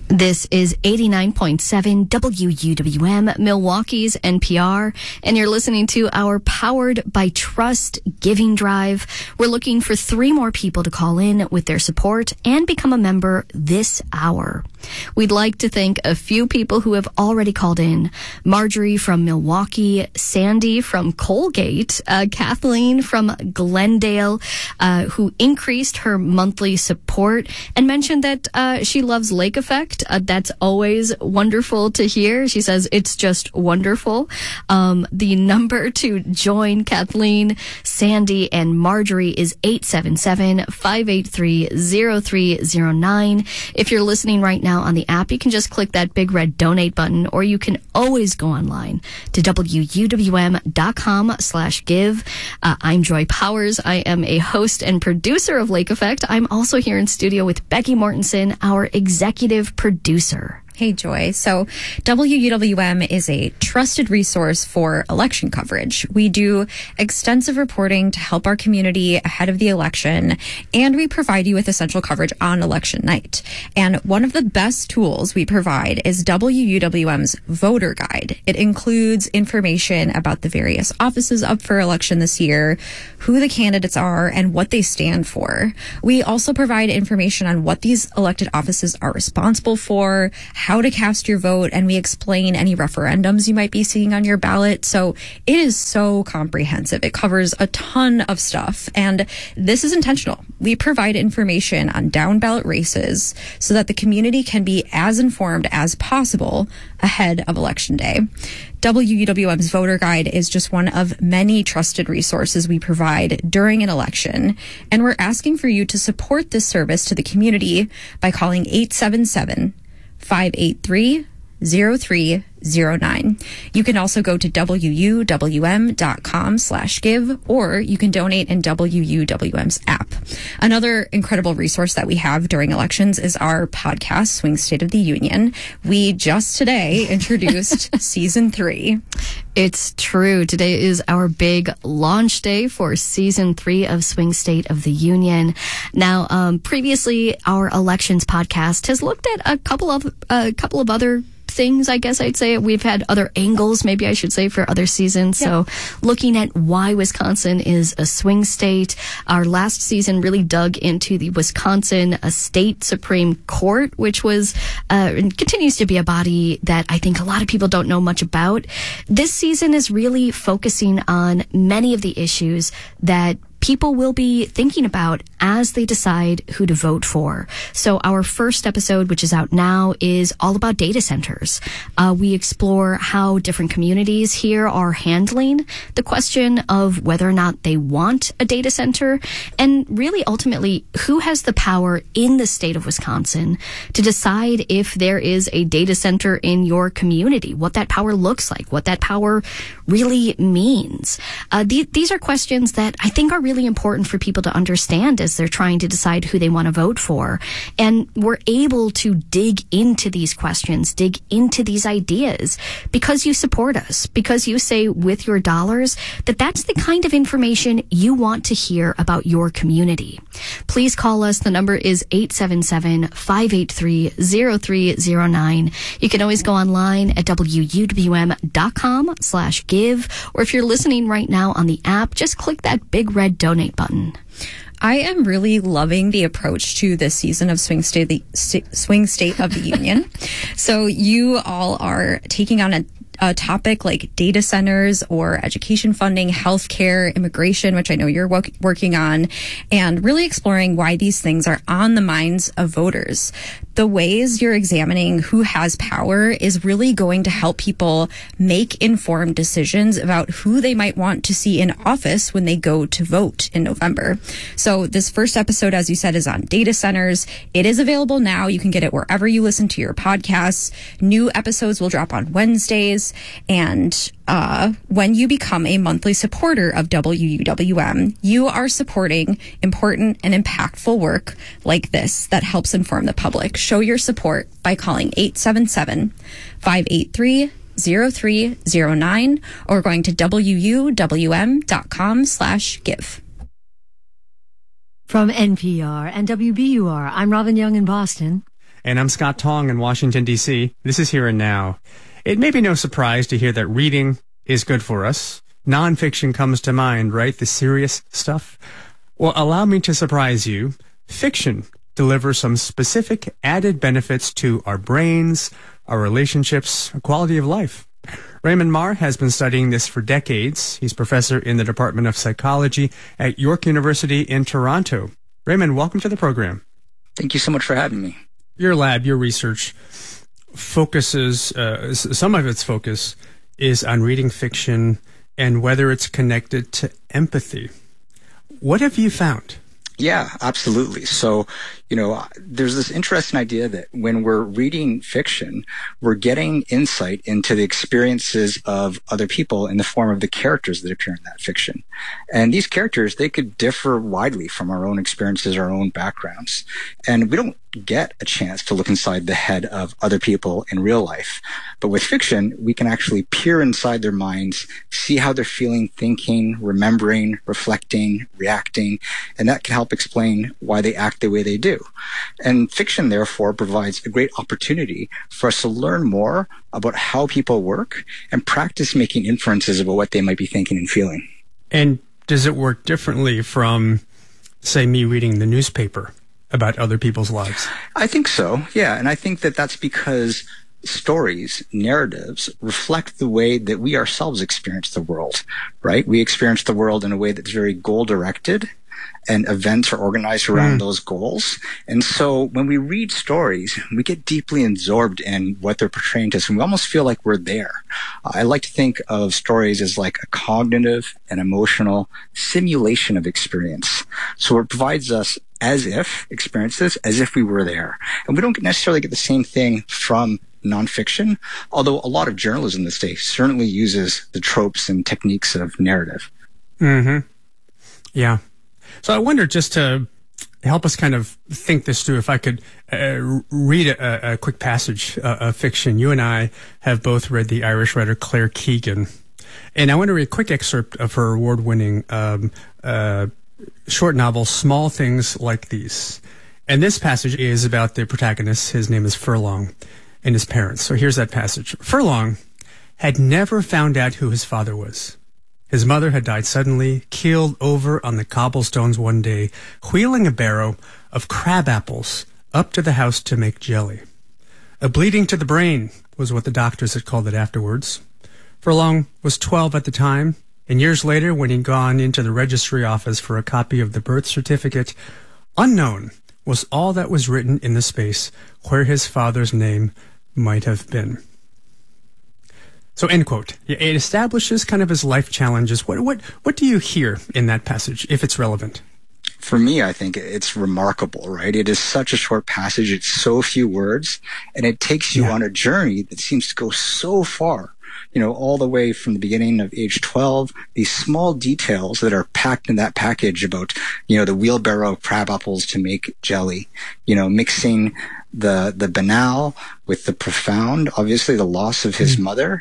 This is 89.7 WUWM, Milwaukee's NPR, and you're listening to our Powered by Trust Giving Drive. We're looking for 3 more people to call in with their support and become a member this hour. We'd like to thank a few people who have already called in. Marjorie from Milwaukee, Sandy from Colgate, Kathleen from Glendale, who increased her monthly support and mentioned that she loves Lake Effect. That's always wonderful to hear. She says it's just wonderful. The number to join Kathleen, Sandy, and Marjorie is 877-583-0309. If you're listening right now on the app, you can just click that big red donate button, or you can always go online to wuwm.com/give. I'm Joy Powers. I am a host and producer of Lake Effect. I'm also here in studio with Becky Mortensen, our executive producer. Hey, Joy. So WUWM is a trusted resource for election coverage. We do extensive reporting to help our community ahead of the election, and we provide you with essential coverage on election night. And one of the best tools we provide is WUWM's voter guide. It includes information about the various offices up for election this year, who the candidates are, and what they stand for. We also provide information on what these elected offices are responsible for, how to cast your vote, and we explain any referendums you might be seeing on your ballot. So it is so comprehensive. It covers a ton of stuff, and this is intentional. We provide information on down ballot races so that the community can be as informed as possible ahead of Election Day. WUWM's voter guide is just one of many trusted resources we provide during an election, and we're asking for you to support this service to the community by calling 877-583-0309. You can also go to wuwm.com/give, or you can donate in WUWM's app. Another incredible resource that we have during elections is our podcast, Swing State of the Union. We just today introduced season 3. It's true. Today is our big launch day for season 3 of Swing State of the Union. Now, previously, our elections podcast has looked at a couple of other things, I guess I'd say. We've had other angles, maybe I should say, for other seasons. Yeah. So looking at why Wisconsin is a swing state. Our last season really dug into the Wisconsin State Supreme Court, which was and continues to be a body that I think a lot of people don't know much about. This season is really focusing on many of the issues that people will be thinking about as they decide who to vote for. So our first episode, which is out now, is all about data centers. We explore how different communities here are handling the question of whether or not they want a data center, and really ultimately who has the power in the state of Wisconsin to decide if there is a data center in your community, what that power looks like, what that power really means. These are questions that I think are really important for people to understand as they're trying to decide who they want to vote for. And we're able to dig into these questions, dig into these ideas, because you support us, because you say with your dollars that that's the kind of information you want to hear about your community. Please call us. The number is 877-583-0309. You can always go online at wuwm.com/give, or if you're listening right now on the app, just click that big red donate button. I am really loving the approach to this season of Swing State of the Union. So you all are taking on a topic like data centers or education funding, healthcare, immigration, which I know you're working on, and really exploring why these things are on the minds of voters. The ways you're examining who has power is really going to help people make informed decisions about who they might want to see in office when they go to vote in November. So this first episode, as you said, is on data centers. It is available now. You can get it wherever you listen to your podcasts. New episodes will drop on Wednesdays. And when you become a monthly supporter of WUWM, you are supporting important and impactful work like this that helps inform the public. Show your support by calling 877-583-0309 or going to wuwm.com/give. From NPR and WBUR, I'm Robin Young in Boston. And I'm Scott Tong in Washington, D.C. This is Here and Now. It may be no surprise to hear that reading is good for us. Nonfiction comes to mind, right? The serious stuff. Well, allow me to surprise you. Fiction delivers some specific added benefits to our brains, our relationships, quality of life. Raymond Mar has been studying this for decades. He's professor in the Department of Psychology at York University in Toronto. Raymond, welcome to the program. Thank you so much for having me. Your lab, your research focuses, some of its focus is on reading fiction and whether it's connected to empathy. What have you found? Yeah, absolutely. So, there's this interesting idea that when we're reading fiction, we're getting insight into the experiences of other people in the form of the characters that appear in that fiction. And these characters, they could differ widely from our own experiences, our own backgrounds. And we don't get a chance to look inside the head of other people in real life. But with fiction, we can actually peer inside their minds, see how they're feeling, thinking, remembering, reflecting, reacting, and that can help explain why they act the way they do. And fiction, therefore, provides a great opportunity for us to learn more about how people work and practice making inferences about what they might be thinking and feeling. And does it work differently from, say, me reading the newspaper about other people's lives? I think so, yeah. And I think that that's because stories, narratives, reflect the way that we ourselves experience the world, right? We experience the world in a way that's very goal-directed, and events are organized around those goals. And so when we read stories, we get deeply absorbed in what they're portraying to us, and we almost feel like we're there. I like to think of stories as like a cognitive and emotional simulation of experience. So it provides us experiences as if we were there. And we don't necessarily get the same thing from nonfiction, although a lot of journalism these days certainly uses the tropes and techniques of narrative. Mm-hmm. Yeah. So I wonder, just to help us kind of think this through, if I could read a quick passage of fiction. You and I have both read the Irish writer Claire Keegan, and I want to read a quick excerpt of her award-winning short novel, Small Things Like These. And this passage is about the protagonist. His name is Furlong, and his parents. So here's that passage. Furlong had never found out who his father was. His mother had died suddenly, keeled over on the cobblestones one day, wheeling a barrow of crab apples up to the house to make jelly. A bleeding to the brain was what the doctors had called it afterwards. Furlong was 12 at the time, and years later, when he'd gone into the registry office for a copy of the birth certificate, unknown was all that was written in the space where his father's name might have been. So, end quote. It establishes kind of his life challenges. What do you hear in that passage, if it's relevant? For me, I think it's remarkable, right? It is such a short passage. It's so few words, and it takes you on a journey that seems to go so far. All the way from the beginning of age 12, these small details that are packed in that package about, the wheelbarrow of crab apples to make jelly, mixing the banal with the profound, obviously the loss of his mother.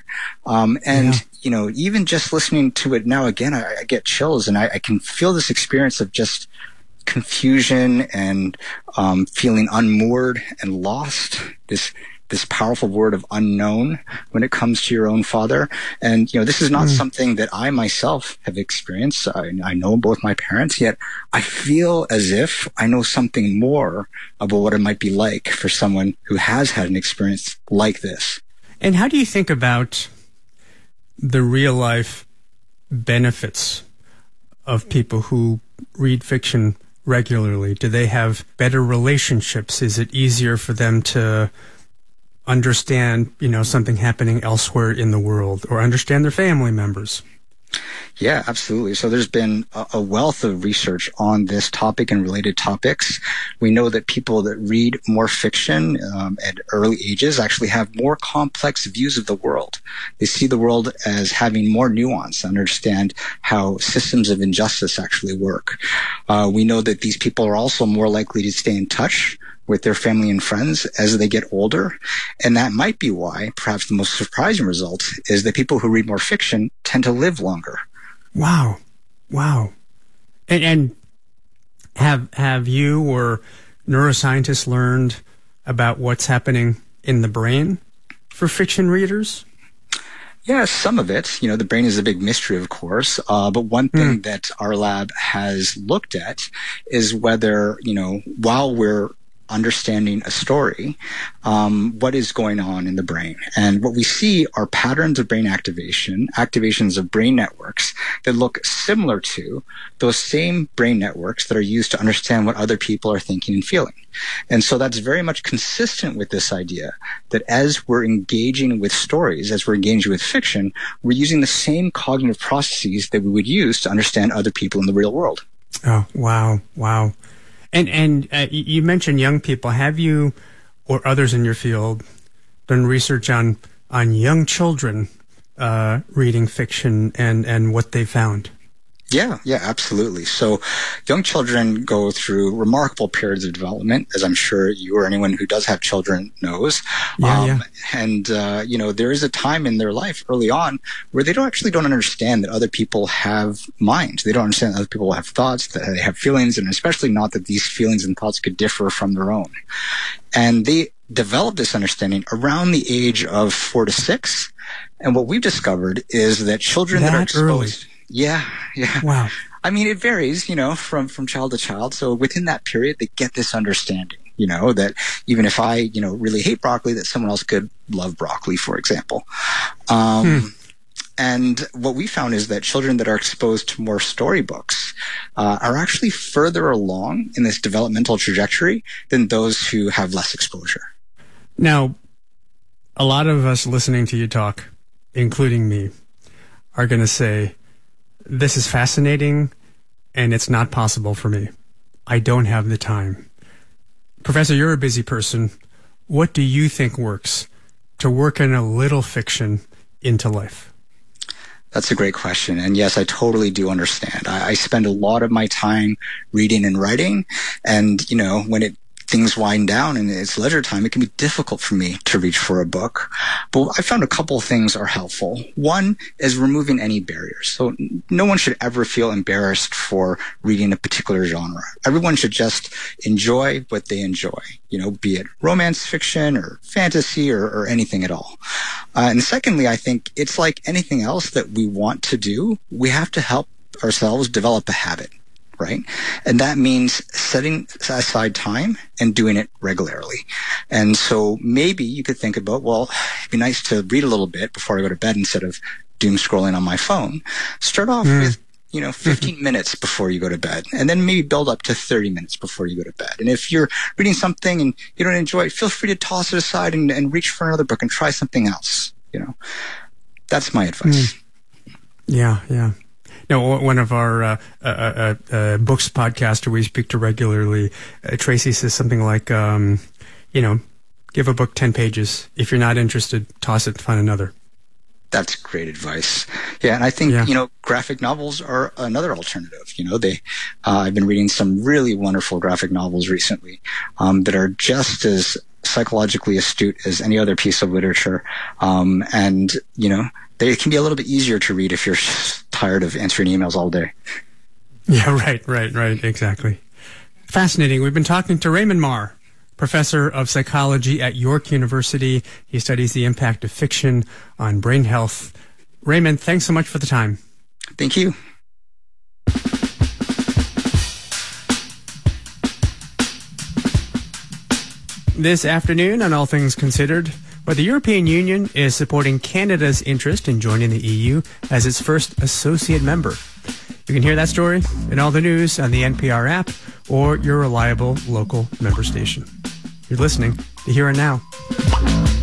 Even just listening to it now again, I get chills, and I can feel this experience of just confusion and feeling unmoored and lost, this powerful word of unknown when it comes to your own father. And, this is not something that I myself have experienced. I know both my parents, yet I feel as if I know something more about what it might be like for someone who has had an experience like this. And how do you think about the real life benefits of people who read fiction regularly? Do they have better relationships? Is it easier for them to understand, something happening elsewhere in the world, or understand their family members? Yeah, absolutely. So there's been a wealth of research on this topic and related topics. We know that people that read more fiction at early ages actually have more complex views of the world. They see the world as having more nuance, understand how systems of injustice actually work. We know that these people are also more likely to stay in touch with their family and friends as they get older. And that might be why, perhaps the most surprising result, is that people who read more fiction tend to live longer. Wow. And have you or neuroscientists learned about what's happening in the brain for fiction readers? Yeah, some of it. You know, the brain is a big mystery, of course. But one thing that our lab has looked at is whether, you know, while we're understanding a story, what is going on in the brain. And what we see are patterns of brain activations of brain networks that look similar to those same brain networks that are used to understand what other people are thinking and feeling. And so that's very much consistent with this idea that as we're engaging with stories, as we're engaging with fiction, we're using the same cognitive processes that we would use to understand other people in the real world. Oh, wow. Wow. And you mentioned young people. Have you or others in your field done research on young children reading fiction and what they found? Yeah, absolutely. So young children go through remarkable periods of development, as I'm sure you or anyone who does have children knows. And, you know, there is a time in their life early on where they don't understand that other people have minds. They don't understand that other people have thoughts, that they have feelings, and especially not that these feelings and thoughts could differ from their own. And they develop this understanding around the age of 4 to 6. And what we've discovered is that children that are exposed... early. Yeah. Wow. I mean, it varies, you know, from child to child. So within that period, they get this understanding, you know, that even if I, you know, really hate broccoli, that someone else could love broccoli, for example. And what we found is that children that are exposed to more storybooks are actually further along in this developmental trajectory than those who have less exposure. Now, a lot of us listening to you talk, including me, are going to say, this is fascinating, and it's not possible for me. I don't have the time. Professor, you're a busy person. What do you think works to work in a little fiction into life? That's a great question. And yes, I totally do understand. I spend a lot of my time reading and writing. And, you know, when things wind down and it's leisure time, it can be difficult for me to reach for a book. But I found a couple of things are helpful. One is removing any barriers. So no one should ever feel embarrassed for reading a particular genre. Everyone should just enjoy what they enjoy, you know, be it romance fiction or fantasy or anything at all. And secondly, I think it's like anything else that we want to do. We have to help ourselves develop a habit. Right? And that means setting aside time and doing it regularly. And so maybe you could think about, well, it'd be nice to read a little bit before I go to bed instead of doom scrolling on my phone. Start off with, you know, 15 minutes before you go to bed, and then maybe build up to 30 minutes before you go to bed. And if you're reading something and you don't enjoy it, feel free to toss it aside and reach for another book and try something else. You know, that's my advice. Yeah. No, one of our books podcaster we speak to regularly, Tracy says something like, you know, give a book 10 pages. If you're not interested, toss it and find another. That's great advice. Yeah, and I think, you know, graphic novels are another alternative. You know, I've been reading some really wonderful graphic novels recently that are just as psychologically astute as any other piece of literature. And, you know, they can be a little bit easier to read if you're tired of answering emails all day. Yeah, right. Exactly. Fascinating. We've been talking to Raymond Mar, professor of psychology at York University. He studies the impact of fiction on brain health. Raymond, thanks so much for the time. Thank you. This afternoon on All Things Considered, where the European Union is supporting Canada's interest in joining the EU as its first associate member. You can hear that story and all the news on the NPR app or your reliable local member station. You're listening to Here and Now.